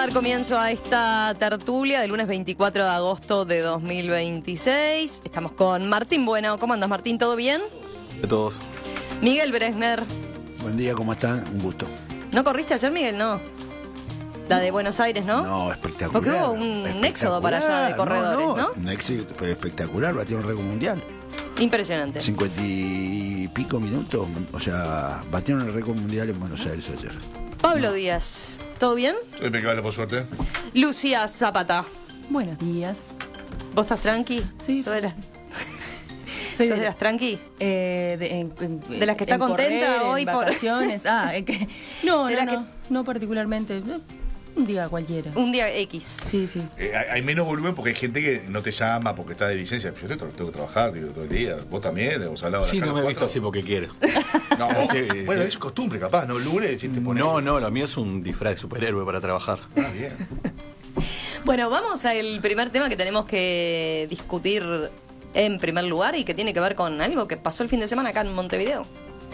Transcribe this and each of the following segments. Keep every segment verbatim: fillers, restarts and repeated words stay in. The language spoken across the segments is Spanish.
dar comienzo a esta tertulia del lunes veinticuatro de agosto de dos mil veintiséis. Estamos con Martín Bueno. ¿Cómo andas, Martín? ¿Todo bien? De todos. Miguel Bresner. Buen día, ¿cómo están? Un gusto. ¿No corriste ayer, Miguel? No. La de Buenos Aires, ¿no? No, espectacular. Porque hubo un éxodo para allá de corredores, ¿no? ¿no? Un éxodo, pero espectacular, batió un récord mundial. Impresionante. Cincuenta y pico minutos, o sea, batieron el récord mundial en Buenos Aires ayer. Pablo Díaz, ¿todo bien? Impecable, por suerte. Lucía Zapata. Buenos días. ¿Vos estás tranqui? Sí. ¿Sos de las, Soy ¿Sos de, de las tranqui? Eh, de, en, en, ¿De las que está en contenta correr, hoy en por vacaciones? Ah, es que no, de no, las no, que... no particularmente. Un día cualquiera. Un día X. Sí, sí. Eh, hay, hay menos volumen porque hay gente que no te llama porque está de licencia. Yo tengo, tengo que trabajar digo, todo el día. Vos también, hemos hablado de Sí, acá no los me he visto cuatro. así porque quiero. No, Sí, bueno, sí. es costumbre capaz, ¿no? El lunes si te pones... No, no, lo mío es un disfraz de superhéroe para trabajar. Ah, bien. Bueno, vamos al primer tema que tenemos que discutir en primer lugar y que tiene que ver con algo que pasó el fin de semana acá en Montevideo.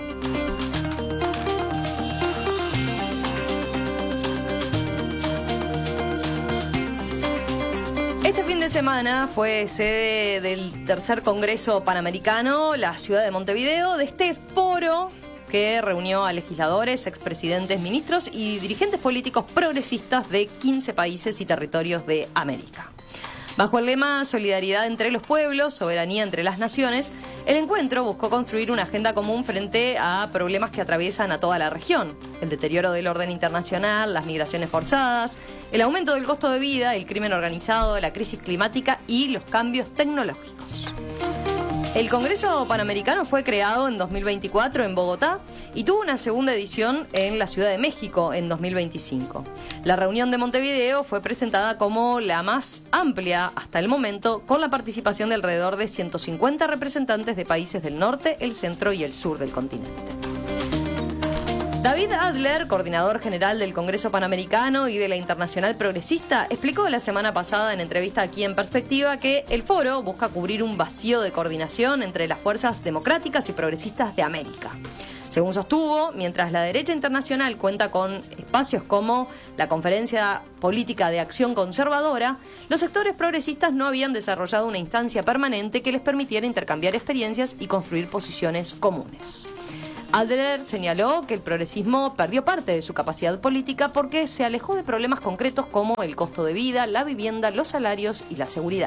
Este fin de semana fue sede del tercer Congreso Panamericano, la ciudad de Montevideo, de este foro que reunió a legisladores, expresidentes, ministros y dirigentes políticos progresistas de quince países y territorios de América. Bajo el lema Solidaridad entre los pueblos, soberanía entre las naciones, el encuentro buscó construir una agenda común frente a problemas que atraviesan a toda la región: el deterioro del orden internacional, las migraciones forzadas, el aumento del costo de vida, el crimen organizado, la crisis climática y los cambios tecnológicos. El Congreso Panamericano fue creado en dos mil veinticuatro en Bogotá y tuvo una segunda edición en la Ciudad de México en dos mil veinticinco. La reunión de Montevideo fue presentada como la más amplia hasta el momento, con la participación de alrededor de ciento cincuenta representantes de países del norte, el centro y el sur del continente. David Adler, coordinador general del Congreso Panamericano y de la Internacional Progresista, explicó la semana pasada en entrevista aquí en Perspectiva que el foro busca cubrir un vacío de coordinación entre las fuerzas democráticas y progresistas de América. Según sostuvo, mientras la derecha internacional cuenta con espacios como la Conferencia Política de Acción Conservadora, los sectores progresistas no habían desarrollado una instancia permanente que les permitiera intercambiar experiencias y construir posiciones comunes. Adler señaló que el progresismo perdió parte de su capacidad política porque se alejó de problemas concretos como el costo de vida, la vivienda, los salarios y la seguridad.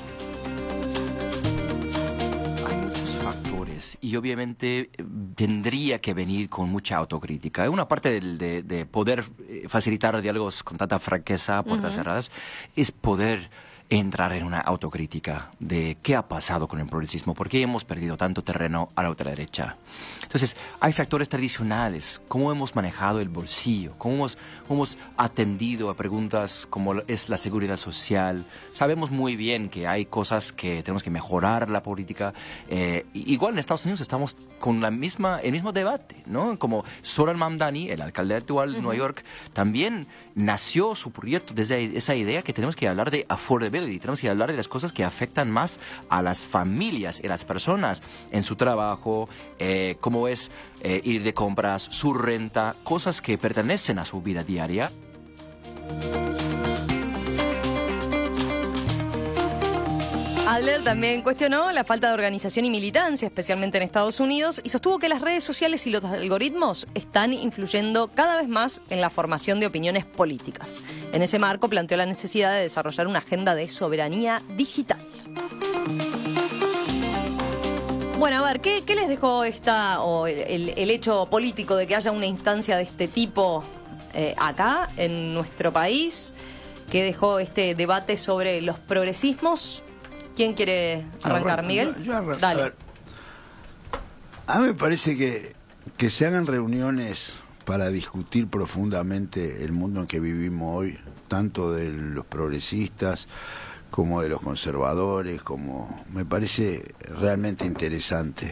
Hay muchos factores y obviamente eh, tendría que venir con mucha autocrítica. Una parte del- de, de poder eh, facilitar diálogos con tanta franqueza, puertas Ujú. cerradas, es poder entrar en una autocrítica de qué ha pasado con el progresismo, por qué hemos perdido tanto terreno a la ultraderecha. Entonces, hay factores tradicionales, cómo hemos manejado el bolsillo, cómo hemos, cómo hemos atendido a preguntas como es la seguridad social. Sabemos muy bien que hay cosas que tenemos que mejorar la política. Eh, igual en Estados Unidos estamos con la misma, el mismo debate, ¿no? Como Zoran Mamdani, el alcalde actual de Nueva York, también nació su proyecto desde esa idea que tenemos que hablar de affordability, tenemos que hablar de las cosas que afectan más a las familias y a las personas en su trabajo, eh, cómo es eh, ir de compras, su renta, cosas que pertenecen a su vida diaria. Adler también cuestionó la falta de organización y militancia, especialmente en Estados Unidos, y sostuvo que las redes sociales y los algoritmos están influyendo cada vez más en la formación de opiniones políticas. En ese marco planteó la necesidad de desarrollar una agenda de soberanía digital. Bueno, a ver, ¿qué, qué les dejó esta o el, el- el hecho político de que haya una instancia de este tipo eh, acá, en nuestro país? ¿Qué dejó este debate sobre los progresismos? ¿Quién quiere arrancar, No, Miguel? yo- yo arran- Dale. A, ver, a mí me parece que, que se hagan reuniones para discutir profundamente el mundo en que vivimos hoy, tanto de los progresistas como de los conservadores, como me parece realmente interesante.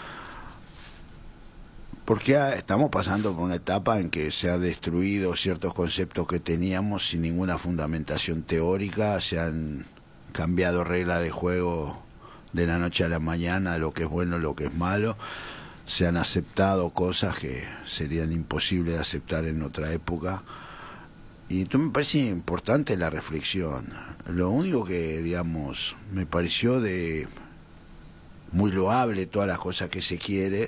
Porque ah, estamos pasando por una etapa en que se han destruido ciertos conceptos que teníamos sin ninguna fundamentación teórica, se han cambiado reglas de juego de la noche a la mañana, lo que es bueno, lo que es malo, se han aceptado cosas que serían imposibles de aceptar en otra época Y entonces me parece importante la reflexión. Lo único que, digamos, me pareció de muy loable todas las cosas que se quiere,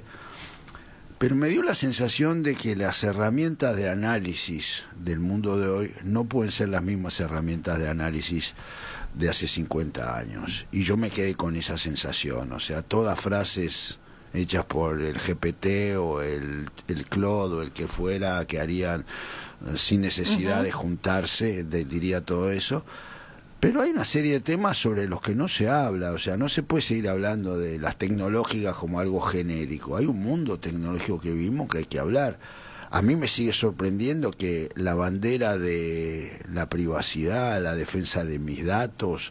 pero me dio la sensación de que las herramientas de análisis del mundo de hoy no pueden ser las mismas herramientas de análisis de hace cincuenta años. Y yo me quedé con esa sensación, o sea, todas frases hechas por el G P T o el, el Claude o el que fuera, que harían eh, sin necesidad uh-huh. de juntarse, de, diría todo eso. Pero hay una serie de temas sobre los que no se habla, o sea, no se puede seguir hablando de las tecnológicas como algo genérico. Hay un mundo tecnológico que vivimos que hay que hablar. A mí me sigue sorprendiendo que la bandera de la privacidad, la defensa de mis datos,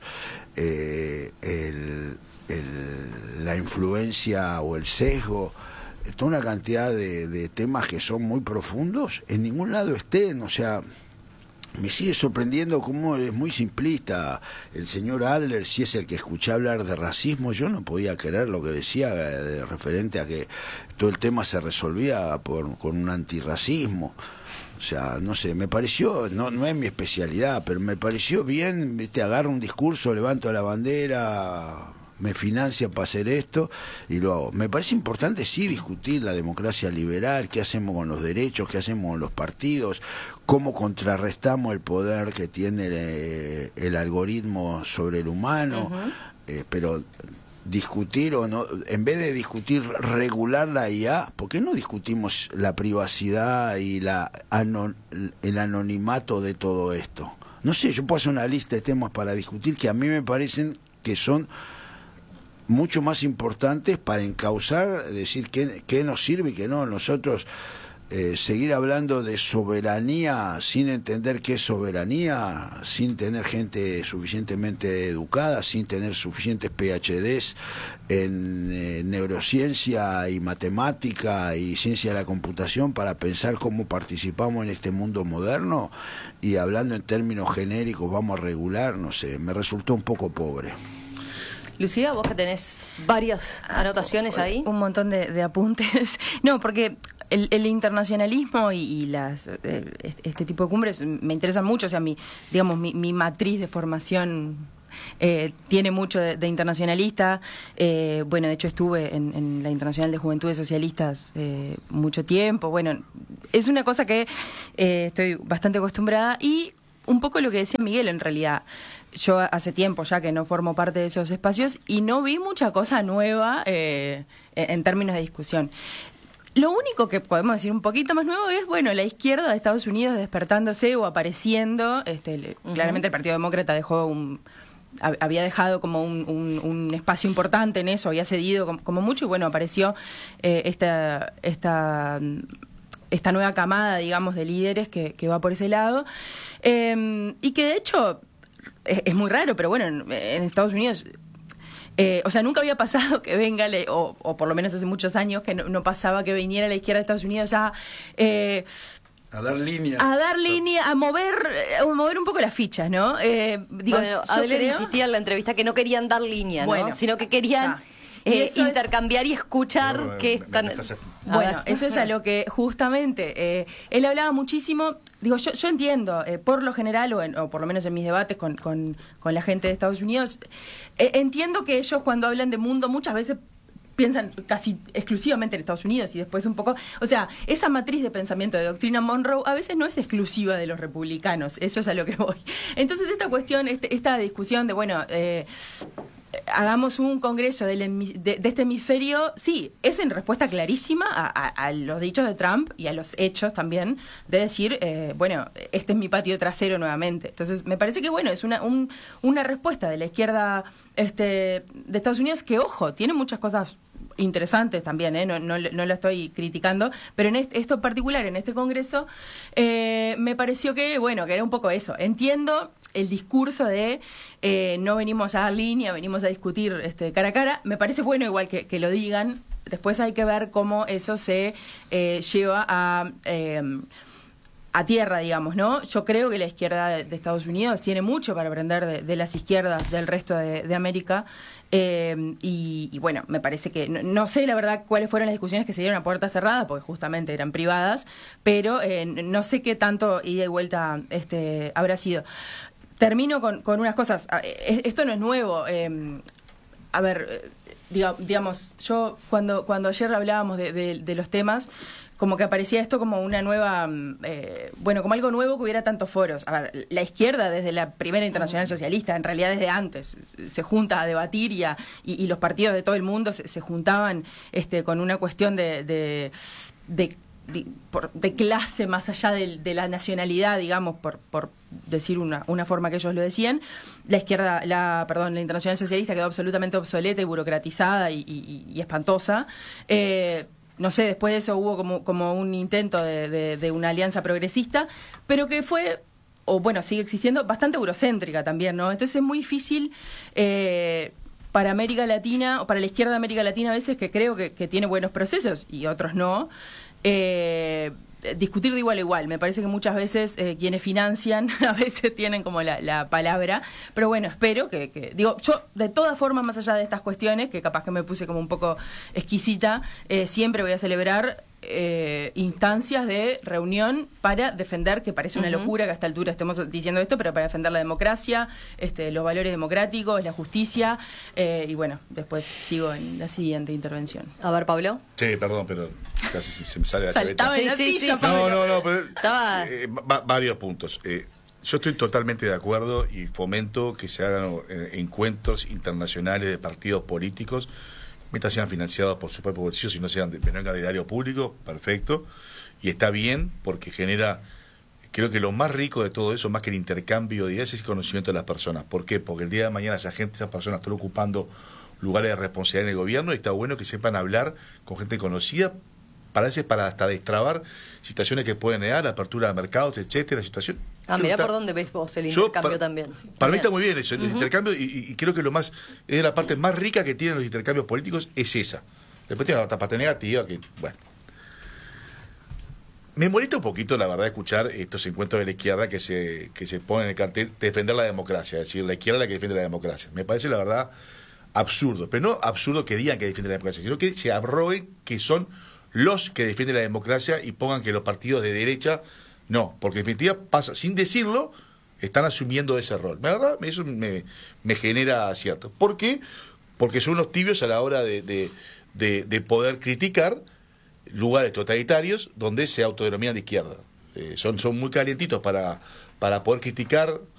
eh, el, el, la influencia o el sesgo, toda una cantidad de, de temas que son muy profundos, en ningún lado estén, o sea... Me sigue sorprendiendo cómo es muy simplista el señor Adler, si es el que escuché hablar de racismo. Yo no podía creer lo que decía de referente a que todo el tema se resolvía por, con un antirracismo. O sea, no sé, me pareció, no, no es mi especialidad, pero me pareció bien, viste, agarro un discurso, levanto la bandera, me financian para hacer esto y lo hago. Me parece importante sí discutir la democracia liberal, qué hacemos con los derechos, qué hacemos con los partidos, cómo contrarrestamos el poder que tiene el, el algoritmo sobre el humano, uh-huh. eh, pero discutir o no, en vez de discutir regular la I A, ¿por qué no discutimos la privacidad y la anon, el anonimato de todo esto? No sé, yo puedo hacer una lista de temas para discutir que a mí me parecen que son mucho más importantes para encauzar, decir qué, qué nos sirve y qué no. Nosotros eh, seguir hablando de soberanía sin entender qué es soberanía, sin tener gente suficientemente educada, sin tener suficientes P H Ds en eh, neurociencia y matemática y ciencia de la computación para pensar cómo participamos en este mundo moderno, y hablando en términos genéricos vamos a regular, no sé, me resultó un poco pobre. Lucía, vos que tenés varias anotaciones ahí. Un montón de, de apuntes. No, porque el, el internacionalismo y, y las eh, este tipo de cumbres me interesan mucho. O sea, mi, digamos, mi, mi matriz de formación eh, tiene mucho de, de internacionalista. Eh, bueno, de hecho estuve en, en la Internacional de Juventudes Socialistas eh, mucho tiempo. Bueno, es una cosa que eh, estoy bastante acostumbrada, y un poco lo que decía Miguel en realidad. Yo hace tiempo ya que no formo parte de esos espacios y no vi mucha cosa nueva eh, en términos de discusión. Lo único que podemos decir un poquito más nuevo es, bueno, la izquierda de Estados Unidos despertándose o apareciendo. Este, uh-huh. Claramente el Partido Demócrata dejó un, había dejado como un, un, un espacio importante en eso, había cedido como, como mucho, y bueno, apareció eh, esta... esta esta nueva camada, digamos, de líderes que, que va por ese lado, eh, y que de hecho es, es muy raro, pero bueno, en, en Estados Unidos, eh, o sea, nunca había pasado que venga, le, o, o por lo menos hace muchos años que no, no pasaba que viniera la izquierda de Estados Unidos a... Eh, A dar línea. A dar línea, a mover, a mover un poco las fichas, ¿no? Eh, digo, bueno, Adler creo... insistía en la entrevista que no querían dar línea, ¿no? Bueno, sino que querían... Ah. Eh, intercambiar es... y escuchar no, que están... Me, me, me bueno, eso es a lo que justamente eh, él hablaba muchísimo. Digo, yo, yo entiendo, eh, por lo general, o, en, o por lo menos en mis debates con, con, con la gente de Estados Unidos, eh, entiendo que ellos cuando hablan de mundo muchas veces piensan casi exclusivamente en Estados Unidos y después un poco... O sea, esa matriz de pensamiento de doctrina Monroe a veces no es exclusiva de los republicanos, eso es a lo que voy. Entonces esta cuestión, este, esta discusión de, bueno... Eh, hagamos un congreso del, de, de este hemisferio, sí, es en respuesta clarísima a, a, a los dichos de Trump y a los hechos también, de decir, eh, bueno, este es mi patio trasero nuevamente. Entonces, me parece que, bueno, es una, un, una respuesta de la izquierda este, de Estados Unidos que, ojo, tiene muchas cosas interesantes también, ¿eh? no, no, no lo estoy criticando, pero en este, esto en particular, en este congreso, eh, me pareció que, bueno, que era un poco eso. Entiendo el discurso de eh, no venimos a dar línea, venimos a discutir este, cara a cara. Me parece bueno igual que, que lo digan. Después hay que ver cómo eso se eh, lleva a... Eh, a tierra, digamos, ¿no? Yo creo que la izquierda de, de Estados Unidos tiene mucho para aprender de, de las izquierdas del resto de, de América. Eh, y, y bueno, me parece que, no, no sé la verdad cuáles fueron las discusiones que se dieron a puerta cerrada, porque justamente eran privadas, pero eh, no sé qué tanto ida y vuelta este, habrá sido. Termino con, con unas cosas. Esto no es nuevo. Eh, a ver, digamos, yo cuando, cuando ayer hablábamos de, de, de los temas, como que aparecía esto como una nueva, eh, bueno, como algo nuevo que hubiera tantos foros. A ver, la izquierda desde la primera Internacional Socialista, en realidad desde antes, se junta a debatir y, a, y, y los partidos de todo el mundo se, se juntaban este, con una cuestión de... de, de De, por, de clase más allá de, de la nacionalidad, digamos, por, por decir una, una forma que ellos lo decían. La izquierda, la perdón, la Internacional Socialista quedó absolutamente obsoleta y burocratizada y, y, y espantosa. Eh, no sé, después de eso hubo como, como un intento de, de, de una alianza progresista, pero que fue, o bueno, sigue existiendo, bastante eurocéntrica también, ¿no? Entonces es muy difícil... Eh, para América Latina, o para la izquierda de América Latina a veces, que creo que, que tiene buenos procesos y otros no, eh, discutir de igual a igual. Me parece que muchas veces eh, quienes financian a veces tienen como la, la palabra, pero bueno, espero que, que... Digo, yo de todas formas, más allá de estas cuestiones, que capaz que me puse como un poco exquisita, eh, siempre voy a celebrar eh, instancias de reunión para defender, que parece una uh-huh. locura que a esta altura estemos diciendo esto, pero para defender la democracia, este, los valores democráticos, la justicia, eh, y bueno, después sigo en la siguiente intervención. A ver, Pablo. Sí, perdón, pero casi se me sale la Saltaba en la sí, silla, sí, No, no, no, pero Estaba... eh, va, varios puntos. Eh, yo estoy totalmente de acuerdo y fomento que se hagan eh, encuentros internacionales de partidos políticos, mientras sean financiados por su propio bolsillo, si no sean de, vengan de erario público, perfecto. Y está bien porque genera, creo que lo más rico de todo eso, más que el intercambio de ideas, es el conocimiento de las personas. ¿Por qué? Porque el día de mañana esa gente, esas personas están ocupando lugares de responsabilidad en el gobierno y está bueno que sepan hablar con gente conocida, para veces para hasta destrabar situaciones que pueden negar, apertura de mercados, etcétera, situación. Ah, mirá por dónde ves vos el Yo, intercambio para, también. Para mí Bien. está muy bien eso, el Uh-huh. intercambio, y, y creo que lo más, es la parte más rica que tienen los intercambios políticos, es esa. Después tiene la parte negativa, que, bueno. Me molesta un poquito, la verdad, escuchar estos encuentros de la izquierda que se, que se ponen en el cartel de defender la democracia, es decir, la izquierda es la que defiende la democracia. Me parece, la verdad, absurdo. Pero no absurdo que digan que defienden la democracia, sino que se arroguen que son los que defienden la democracia y pongan que los partidos de derecha no, porque en definitiva pasa, sin decirlo, están asumiendo ese rol. La verdad, eso me, me genera acierto. ¿Por qué? Porque son unos tibios a la hora de, de, de, de poder criticar lugares totalitarios donde se autodenominan de izquierda. Eh, son, son muy calientitos para, para poder criticar